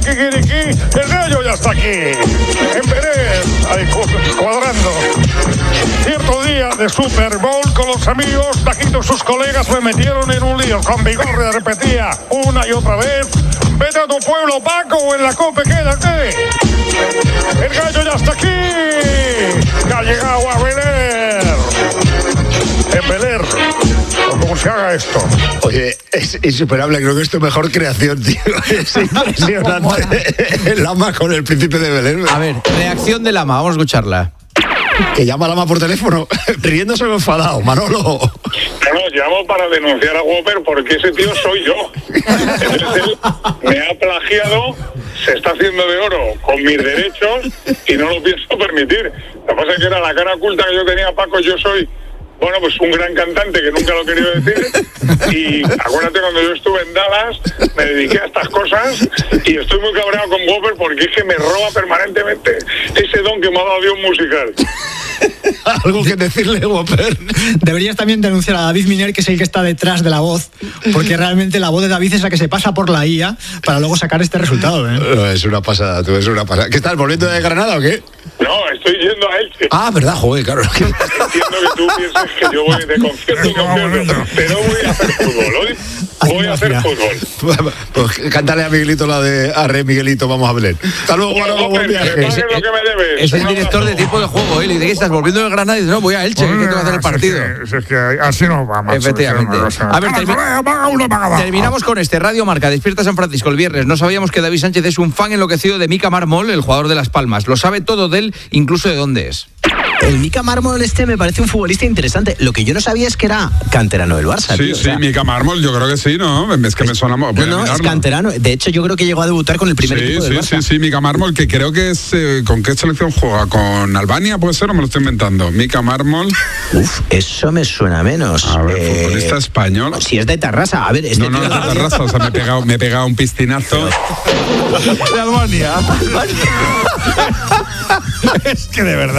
Kikiriki, el gallo ya está aquí. En Pérez, ahí cuadrando. Cierto día de Super Bowl con los amigos, Taquito y sus colegas me metieron en un lío. Con Vigorra repetía una y otra vez: vete a tu pueblo, Paco, o en la COPE quédate. El gallo ya está aquí. Ya ha llegado a Beler. En Beler. ¿Cómo se haga esto? Oye, es insuperable, creo que es tu mejor creación, tío. Es impresionante. El Lama con el príncipe de Belén. A ver, reacción de Lama, vamos a escucharla. Que llama a Lama por teléfono, riéndose o enfadado, Manolo. No, llamo para denunciar a Whopper porque ese tío soy yo. Entonces él me ha plagiado, se está haciendo de oro con mis derechos y no lo pienso permitir. Lo que pasa es que era la cara oculta que yo tenía, Paco. Yo soy, bueno, pues un gran cantante que nunca lo he querido decir. Y acuérdate, cuando yo estuve en Dallas, me dediqué a estas cosas y estoy muy cabreado con Whopper porque es que me roba permanentemente ese don que me ha dado Dios musical. Algo que decirle, Whopper. Deberías también denunciar a David Miner, que es el que está detrás de la voz, porque realmente la voz de David es la que se pasa por la IA para luego sacar este resultado, ¿eh? No, es una pasada, tú, es una pasada. ¿Qué estás, volviendo de Granada o qué? No, estoy yendo a Elche. Ah, verdad, joder, claro. Entiendo que tú pienses que yo voy de concierto en concierto, pero voy a hacer fútbol, hoy voy a hacer fútbol. Pues cántale a Miguelito la de Arre Miguelito, vamos a Belén. Hasta luego, Manolo, buen viaje. Lo que me debes. Es el director de tiempo de juego, ¿eh? Le dice que estás volviendo de Granada y dice, no, voy a Elche, que tengo que hacer el partido. Es que así no vamos. Efectivamente. A ver, terminamos con este. Radio Marca, Despierta San Francisco el viernes. No sabíamos que David Sánchez es un fan enloquecido de Mika Marmol, el jugador de Las Palmas. Lo sabe todo de él, incluso de dónde es. El Mika Marmol me parece un futbolista interesante. Lo que yo no sabía es que era canterano del Barça. Sí, tío, sí, Mika Marmol, yo creo que sí, ¿no? Es que me suena... No, es canterano. De hecho, yo creo que llegó a debutar con el primer equipo del Barça. Sí, Mika Marmol, que creo que es... ¿Con qué selección juega? ¿Con Albania puede ser o me lo estoy inventando? Mika Marmol... Uf, eso me suena menos. A ver, futbolista español... Si es de Tarrasa, a ver... No, es de Tarrasa, o sea, me he pegado un piscinazo. De Albania. Es que de verdad.